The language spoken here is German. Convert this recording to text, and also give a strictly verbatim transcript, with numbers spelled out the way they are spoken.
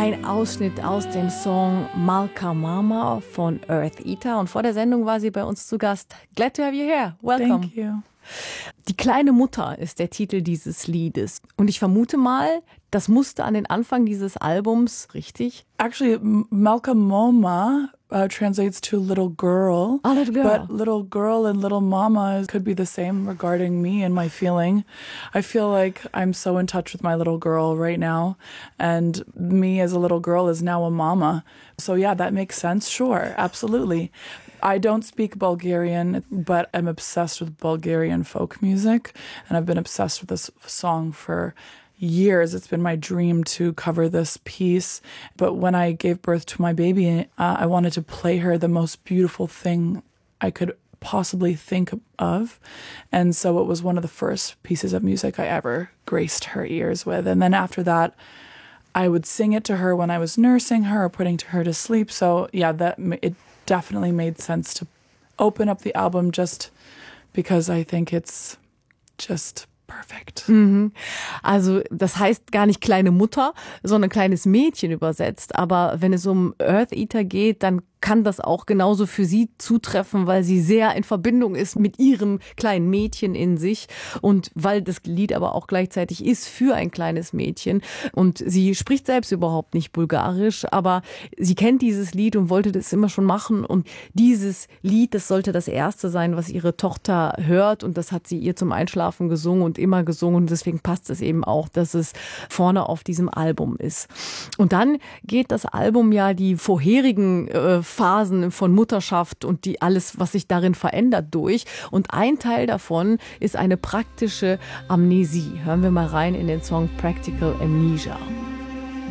Ein Ausschnitt aus dem Song Malka Mama von Eartheater. Und vor der Sendung war sie bei uns zu Gast. Glad to have you here. Welcome. Thank you. Die kleine Mutter ist der Titel dieses Liedes. Und ich vermute mal, das musste an den Anfang dieses Albums, richtig? Actually, Malka Mama uh, translates to little girl. Oh, little girl. But little girl and little mama could be the same regarding me and my feeling. I feel like I'm so in touch with my little girl right now. And me as a little girl is now a mama. So yeah, that makes sense. Sure, absolutely. I don't speak Bulgarian, but I'm obsessed with Bulgarian folk music. And I've been obsessed with this song for years. It's been my dream to cover this piece. But when I gave birth to my baby, uh, I wanted to play her the most beautiful thing I could possibly think of. And so it was one of the first pieces of music I ever graced her ears with. And then after that, I would sing it to her when I was nursing her or putting her to sleep. So yeah, that it definitely made sense to open up the album just because I think it's just perfect. Mhm. Also das heißt gar nicht kleine Mutter, sondern kleines Mädchen übersetzt. Aber wenn es um Eartheater geht, dann kann das auch genauso für sie zutreffen, weil sie sehr in Verbindung ist mit ihrem kleinen Mädchen in sich und weil das Lied aber auch gleichzeitig ist für ein kleines Mädchen. Und sie spricht selbst überhaupt nicht Bulgarisch, aber sie kennt dieses Lied und wollte das immer schon machen. Und dieses Lied, das sollte das erste sein, was ihre Tochter hört, und das hat sie ihr zum Einschlafen gesungen und immer gesungen, und deswegen passt es eben auch, dass es vorne auf diesem Album ist. Und dann geht das Album ja die vorherigen äh, Phasen von Mutterschaft und die alles, was sich darin verändert, durch. Und ein Teil davon ist eine praktische Amnesie. Hören wir mal rein in den Song Practical Amnesia.